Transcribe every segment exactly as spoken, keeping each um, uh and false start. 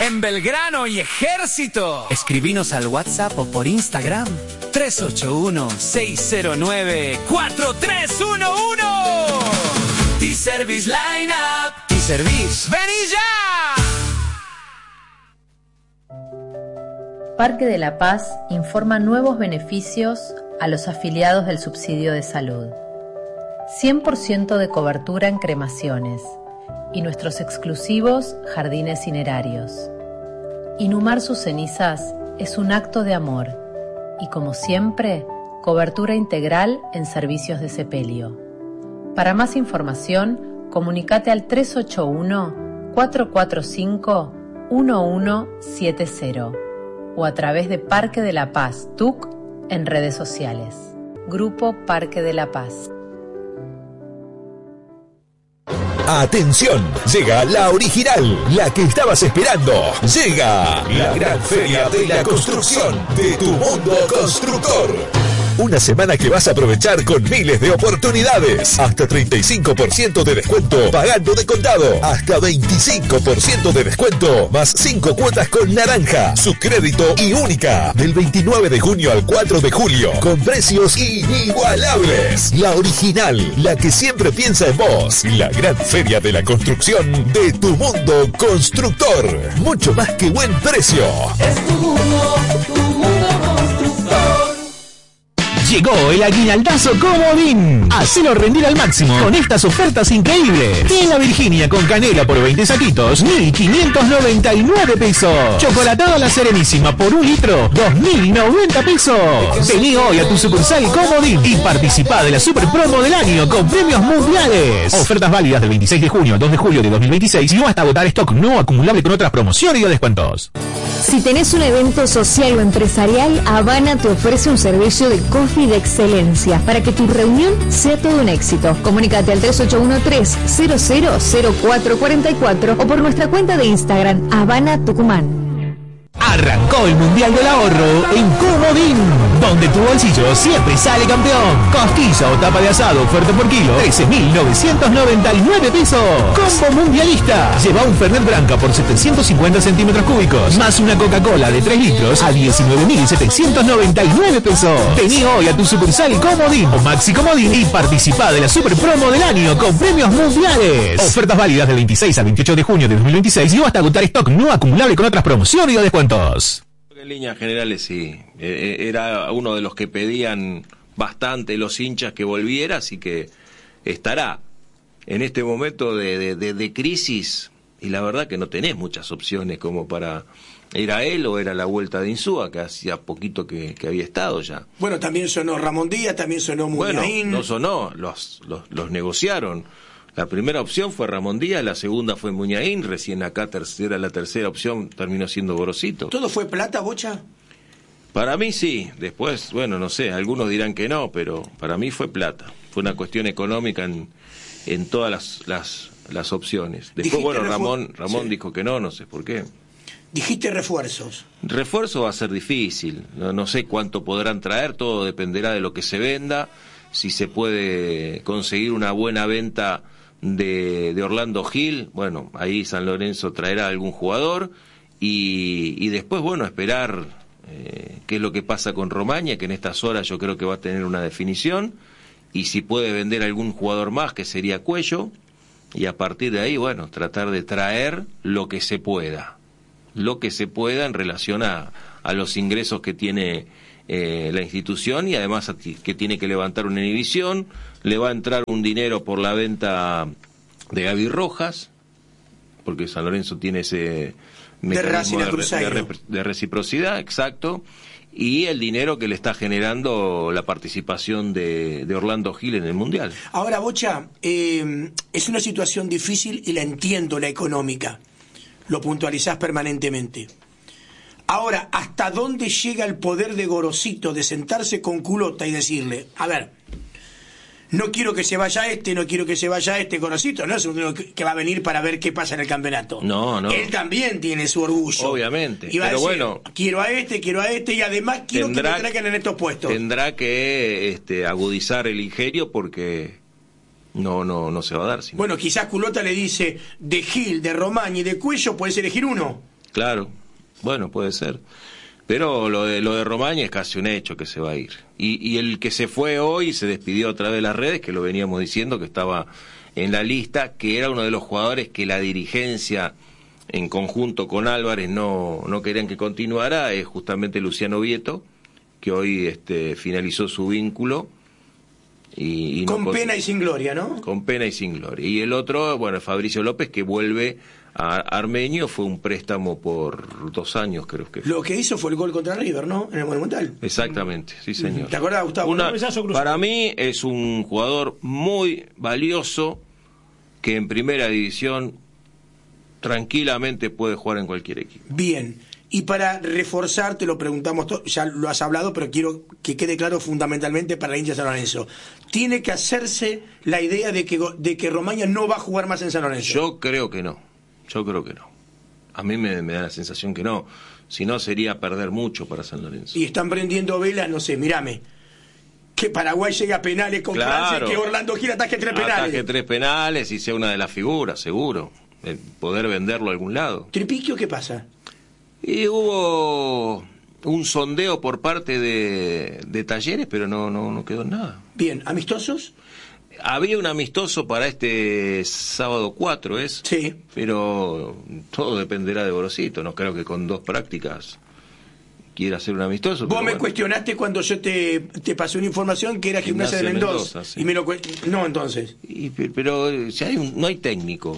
en Belgrano y Ejército. Escribinos al WhatsApp o por Instagram tres ocho uno, seis cero nueve, cuatro tres uno uno. T-Service Lineup. T-Service. ¡Vení ya! Parque de la Paz informa nuevos beneficios a los afiliados del subsidio de salud. cien por ciento de cobertura en cremaciones y nuestros exclusivos jardines cinerarios. Inhumar sus cenizas es un acto de amor y, como siempre, cobertura integral en servicios de sepelio. Para más información, comunícate al tres ocho uno, cuatro cuatro cinco, uno uno siete cero o a través de Parque de la Paz T U C en redes sociales. Grupo Parque de la Paz. Atención, llega la original, la que estabas esperando. Llega la gran feria de la construcción de Tu Mundo Constructor. Una semana que vas a aprovechar con miles de oportunidades. Hasta treinta y cinco por ciento de descuento pagando de contado. Hasta veinticinco por ciento de descuento más cinco cuotas con naranja. Su crédito y única. Del veintinueve de junio al cuatro de julio. Con precios inigualables. La original, la que siempre piensa en vos. La gran feria de la construcción de Tu Mundo Constructor. Mucho más que buen precio. Es tu mundo, tu mundo constructor. Llegó el aguinaldazo Comodín. Hacelo rendir al máximo con estas ofertas increíbles. Tiene Virginia con canela por veinte saquitos, mil quinientos noventa y nueve pesos. Chocolatada La Serenísima por un litro, dos mil noventa pesos. Vení hoy a tu sucursal Comodín y participá de la super promo del año con premios mundiales. Ofertas válidas del veintiséis de junio al dos de julio de dos mil veintiséis y no hasta agotar stock no acumulable con otras promociones y o descuentos. Si tenés un evento social o empresarial, Habana te ofrece un servicio de coffee de excelencia para que tu reunión sea todo un éxito. Comunícate al tres ocho uno tres, cero cero cero cuatro cuatro cuatro o por nuestra cuenta de Instagram, Habana Tucumán. Arrancó el Mundial del Ahorro en Comodín, donde tu bolsillo siempre sale campeón. Costilla o tapa de asado, oferta por kilo, trece mil novecientos noventa y nueve pesos. Combo mundialista. Lleva un Fernet Branca por setecientos cincuenta centímetros cúbicos, más una Coca-Cola de tres litros a diecinueve mil setecientos noventa y nueve pesos. Vení hoy a tu sucursal Comodín o Maxi Comodín y participá de la super promo del año con premios mundiales. Ofertas válidas del veintiséis al veintiocho de junio de dos mil veintiséis y hasta agotar stock no acumulable con otras promociones y o descuentos. En líneas generales sí, era uno de los que pedían bastante los hinchas que volviera, así que estará en este momento de, de, de, de crisis y la verdad que no tenés muchas opciones como para... ¿Era él o era la vuelta de Insúa, que hacía poquito que, que había estado ya? Bueno, también sonó Ramón Díaz, también sonó Muñain. Bueno, no sonó, los, los, los negociaron. La primera opción fue Ramón Díaz, la segunda fue Muñain, recién acá tercera, la tercera opción terminó siendo Gorosito. ¿Todo fue plata, Bocha? Para mí sí, después, bueno, no sé, algunos dirán que no, pero para mí fue plata. Fue una cuestión económica en, en todas las, las, las opciones. Después, bueno, Ramón, Ramón sí. dijo que no, no sé por qué. Dijiste refuerzos. Refuerzo va a ser difícil, no, no sé cuánto podrán traer, todo dependerá de lo que se venda, si se puede conseguir una buena venta de, de Orlando Gil, bueno, ahí San Lorenzo traerá algún jugador y, y después, bueno, esperar eh, qué es lo que pasa con Romaña, que en estas horas yo creo que va a tener una definición, y si puede vender algún jugador más, que sería Cuello, y a partir de ahí, bueno, tratar de traer lo que se pueda, lo que se pueda en relación a, a los ingresos que tiene eh, la institución y además que tiene que levantar una inhibición. Le va a entrar un dinero por la venta de Gaby Rojas, porque San Lorenzo tiene ese mecanismo de, de, de, de reciprocidad, exacto, y el dinero que le está generando la participación de, de Orlando Gil en el Mundial. Ahora, Bocha, eh, es una situación difícil y la entiendo, la económica, lo puntualizás permanentemente. Ahora, ¿hasta dónde llega el poder de Gorosito de sentarse con Culota y decirle, a ver, no quiero que se vaya este, no quiero que se vaya este? Gorosito no es uno que va a venir para ver qué pasa en el campeonato. No, no. Él también tiene su orgullo. Obviamente. Y va pero a decir, bueno, quiero a este, quiero a este y además quiero tendrá, que me traigan en estos puestos. Tendrá que este, agudizar el ingenio porque no, no, no se va a dar. Sino... Bueno, quizás Culota le dice, de Gil, de Romaña y de Cuello puedes elegir uno. Claro, bueno, puede ser. Pero lo de lo de Romaña es casi un hecho que se va a ir. Y, y el que se fue hoy se despidió a través de las redes, que lo veníamos diciendo, que estaba en la lista, que era uno de los jugadores que la dirigencia, en conjunto con Álvarez, no, no querían que continuara, es justamente Luciano Vieto, que hoy este, finalizó su vínculo. Y, y con no pena y sin gloria, ¿no? Con pena y sin gloria. Y el otro, bueno, Fabricio López, que vuelve a Armenio, fue un préstamo por dos años, creo que fue. Lo que hizo fue el gol contra River, ¿no? En el Monumental. Exactamente, sí, señor. ¿Te acordás, Gustavo? Una, para mí es un jugador muy valioso que en primera división tranquilamente puede jugar en cualquier equipo. Bien. Y para reforzar, te lo preguntamos, to- ya lo has hablado, pero quiero que quede claro fundamentalmente para el hincha de San Lorenzo. Tiene que hacerse la idea de que, de que Romaña no va a jugar más en San Lorenzo. Yo creo que no, yo creo que no. A mí me, me da la sensación que no. Si no, sería perder mucho para San Lorenzo. Y están prendiendo velas, no sé, mírame. Que Paraguay llegue a penales con Claro. Francia y que Orlando Gil ataque tres penales. Ataque tres penales y sea una de las figuras, seguro. El poder venderlo a algún lado. ¿Tripiquio qué pasa? Y hubo un sondeo por parte de, de Talleres, pero no, no, no quedó en nada. Bien, ¿amistosos? Había un amistoso para este sábado cuatro, ¿es? Sí. Pero todo dependerá de Gorosito. No creo que con dos prácticas quiera hacer un amistoso. Vos me bueno. cuestionaste cuando yo te, te pasé una información que era Gimnasia, Gimnasia de Mendoza. Mendoza, sí. Y me lo cu- No, entonces. Y, pero eh, si hay un, no hay técnico.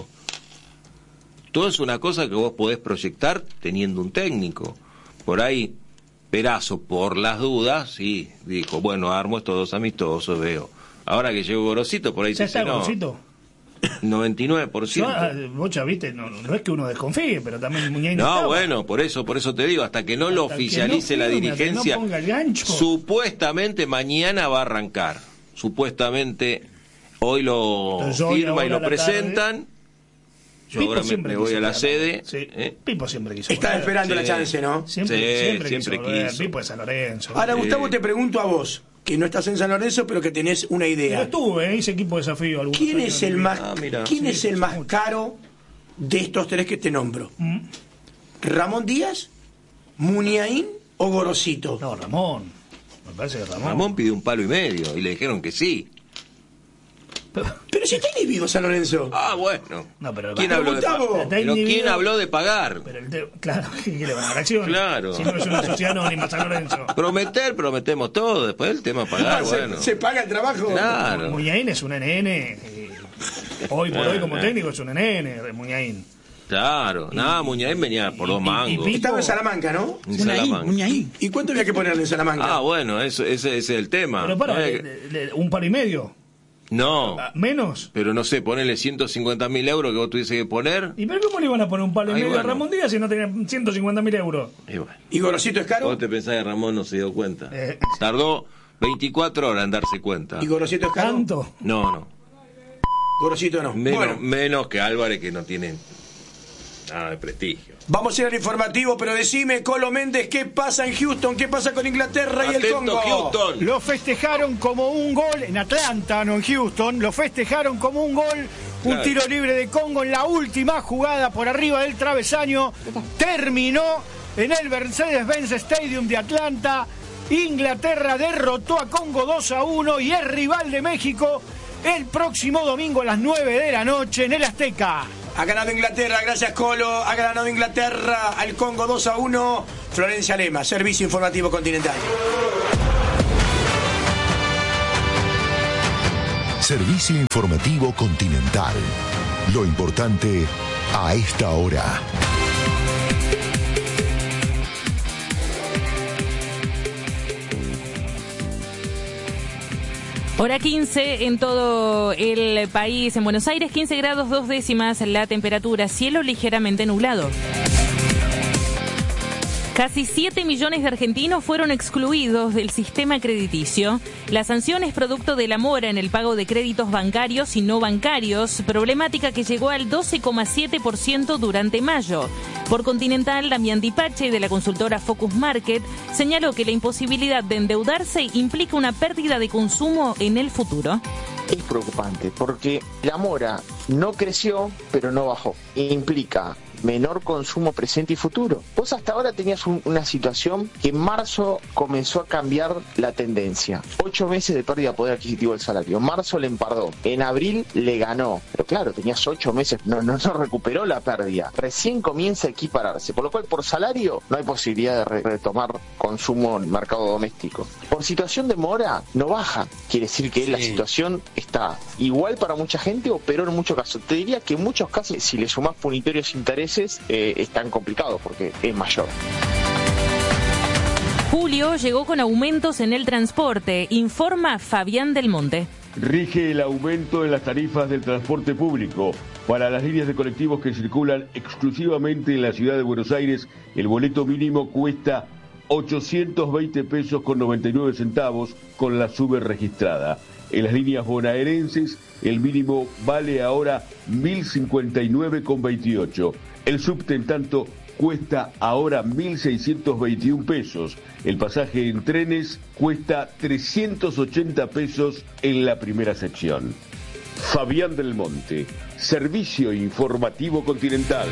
Todo es una cosa que vos podés proyectar teniendo un técnico. Por ahí, Perazo, por las dudas, sí, dijo, bueno, armo estos dos amistosos, veo. Ahora que llegó Gorosito, por ahí ¿Ya te dice, está no, Gorosito? noventa y nueve por Yo, ciento. ah, vos ya viste, no, no es que uno desconfíe, pero también Muñay no No, estaba. bueno, por eso, por eso te digo, hasta que no lo Hasta que oficialice no la firme, hasta que dirigencia, no ponga el gancho. supuestamente mañana va a arrancar. Supuestamente hoy lo Entonces, hoy, firma y ahora lo a la presentan. Yo Pipo ahora me, siempre me voy quiso a la volver. sede. Sí. ¿eh? Pipo siempre quiso Estás volver. esperando Sí. la chance, ¿no? Siempre, Sí, siempre, siempre quiso. volver. quiso. Pipo de San Lorenzo. Ahora, Sí. Gustavo, te pregunto a vos, que no estás en San Lorenzo, pero que tenés una Pero idea. estuve, hice equipo de desafío. algunos ¿Quién años es en el mi más, vida. Ah, mira. ¿quién Sí, es el más mucho. caro de estos tres que te nombro? Mm. ¿Ramón Díaz, Muniaín o Gorosito? No, Ramón. Me parece que Ramón. Ramón pidió un palo y medio y le dijeron que sí. Pero si está inhibido San Lorenzo. Ah, bueno. No, pero- ¿Quién, Pero, habló de, Gustavo, pa- está pero ¿quién inhibido. habló de pagar? Pero el te- claro, ¿qué le van a dar acción? Claro. Si no es una sociedad anónima San Lorenzo. Prometer, prometemos todo. Después el tema pagar, Ah, se, bueno. se paga el trabajo. Claro. Muñain es un N N. eh, hoy por hoy, como Ah, técnico, es un N N, Muñain. Claro. Nada, Muñain venía por dos y- y- mangos. y- Estaba en Salamanca, ¿no? En Salamanca. ¿Y cuánto había que ponerle en Salamanca? Ah, bueno, eso, ese, ese es el tema. Pero para, No, de- es- de- de- un par y medio. no, Ah, ¿Menos? pero no sé, ponele ciento cincuenta mil euros que vos tuviese que poner. ¿Y pero cómo le iban a poner un palo y Ay, medio a bueno. Ramón Díaz si no tenía ciento cincuenta mil euros? Y bueno, ¿Y Gorosito es caro? vos te pensás que Ramón no se dio cuenta. Eh. Tardó veinticuatro horas en darse cuenta. ¿Y Gorosito es caro? ¿Tanto? No, no. Gorosito no. Menos, Bueno, menos que Álvarez, que no tiene nada de prestigio. vamos a ir al informativo, pero decime, Colo Méndez, ¿qué pasa en Houston? ¿Qué pasa con Inglaterra y el Atento, Congo? Houston. Lo festejaron como un gol en Atlanta, no en Houston. Lo festejaron como un gol. Un Claro. tiro libre de Congo en la última jugada por arriba del travesaño. Terminó en el Mercedes-Benz Stadium de Atlanta. Inglaterra derrotó a Congo dos a uno y es rival de México el próximo domingo a las nueve de la noche en el Azteca. Ha ganado Inglaterra, gracias Colo. Ha ganado Inglaterra al Congo dos a uno. Florencia Lema, Servicio Informativo Continental. Servicio Informativo Continental. Lo importante a esta hora. Hora quince en todo el país. En Buenos Aires, quince grados dos décimas la temperatura. Cielo ligeramente nublado. Casi siete millones de argentinos fueron excluidos del sistema crediticio. La sanción es producto de la mora en el pago de créditos bancarios y no bancarios, problemática que llegó al doce coma siete por ciento durante mayo. Por Continental, Damián Dipache, de la consultora Focus Market, señaló que la imposibilidad de endeudarse implica una pérdida de consumo en el futuro. Es preocupante porque la mora no creció, pero no bajó. Implica menor consumo presente y futuro. Vos hasta ahora tenías un, una situación que en marzo comenzó a cambiar la tendencia. Ocho meses de pérdida de poder adquisitivo del salario. En marzo le empardó. En abril le ganó. Pero claro, tenías ocho meses, no, no, no recuperó la pérdida. Recién comienza a equipararse. Por lo cual, por salario, no hay posibilidad de re- retomar consumo en el mercado doméstico. Por situación de mora, no baja. Quiere decir que sí. La situación está igual para mucha gente o peor en muchos casos. Te diría que en muchos casos, si le sumás punitorios intereses, eh, están complicados porque es mayor. Julio llegó con aumentos en el transporte, informa Fabián Del Monte. Rige el aumento en las tarifas del transporte público. Para las líneas de colectivos que circulan exclusivamente en la ciudad de Buenos Aires, el boleto mínimo cuesta ochocientos veinte pesos con noventa y nueve centavos con la sube registrada. En las líneas bonaerenses, el mínimo vale ahora mil cincuenta y nueve con veintiocho. El subte, en tanto, cuesta ahora mil seiscientos veintiún pesos. El pasaje en trenes cuesta trescientos ochenta pesos en la primera sección. Fabián Del Monte, Servicio Informativo Continental.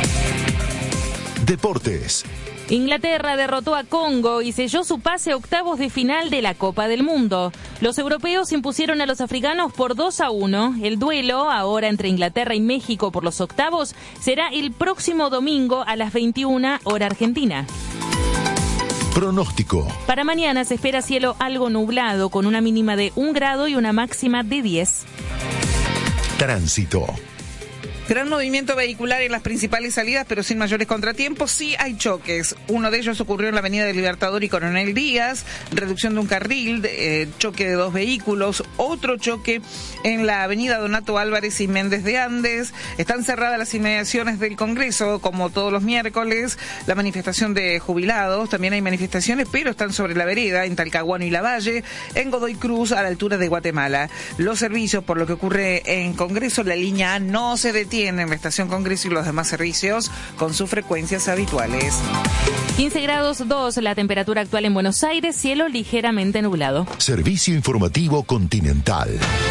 Deportes. Inglaterra derrotó a Congo y selló su pase a octavos de final de la Copa del Mundo. Los europeos impusieron a los africanos por dos a uno. El duelo, ahora entre Inglaterra y México por los octavos, será el próximo domingo a las veintiuna hora argentina. Pronóstico. Para mañana se espera cielo algo nublado con una mínima de un grado y una máxima de diez. Tránsito. Gran movimiento vehicular en las principales salidas, pero sin mayores contratiempos. Sí hay choques. Uno de ellos ocurrió en la avenida del Libertador y Coronel Díaz, reducción de un carril, eh, choque de dos vehículos. Otro choque en la avenida Donato Álvarez y Méndez de Andes. Están cerradas las inmediaciones del Congreso, como todos los miércoles. La manifestación de jubilados, también hay manifestaciones, pero están sobre la vereda, en Talcahuano y Lavalle, en Godoy Cruz, a la altura de Guatemala. Los servicios, por lo que ocurre en Congreso, la línea A no se detiene en la estación Congreso y los demás servicios con sus frecuencias habituales. quince grados dos la temperatura actual en Buenos Aires, cielo ligeramente nublado. Servicio Informativo Continental.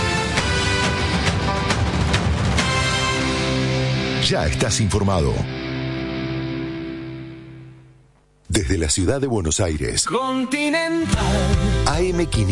Ya estás informado. Desde la ciudad de Buenos Aires. Continental. A M quinientos.